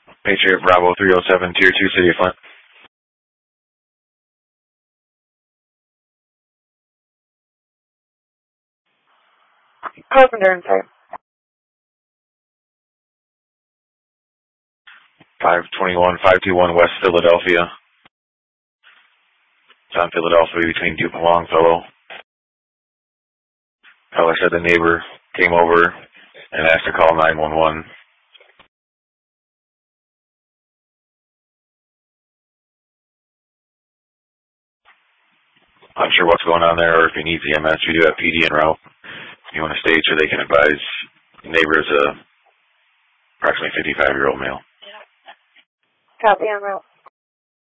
Patriot Bravo 307, Tier 2, City of Flint. Carpenter and Fair. 521 West Philadelphia. It's on Philadelphia between Duke and Longfellow. Feller said the neighbor came over and asked to call 911. I'm sure what's going on there, or if he needs EMS, we do have PD en route. If you want to stage so they can advise. The neighbor is a approximately 55-year-old male. Copy en route.